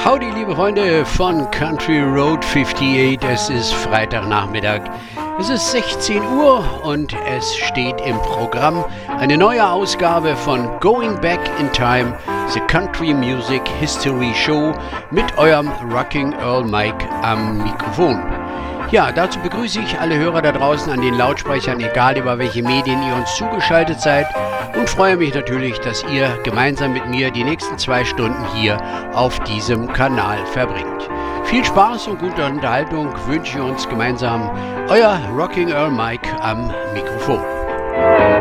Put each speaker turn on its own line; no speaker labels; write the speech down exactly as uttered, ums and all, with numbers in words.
Howdy, liebe Freunde von Country Road achtundfünfzig. Es ist Freitagnachmittag. Es ist sechzehn Uhr und es steht im Programm eine neue Ausgabe von Going Back in Time, The Country Music History Show mit eurem Rocking Earl Mike am Mikrofon. Ja, dazu begrüße ich alle Hörer da draußen an den Lautsprechern, egal über welche Medien ihr uns zugeschaltet seid, und freue mich natürlich, dass ihr gemeinsam mit mir die nächsten zwei Stunden hier auf diesem Kanal verbringt. Viel Spaß und gute Unterhaltung wünsche ich uns gemeinsam. Euer Rocking Earl Mike am Mikrofon.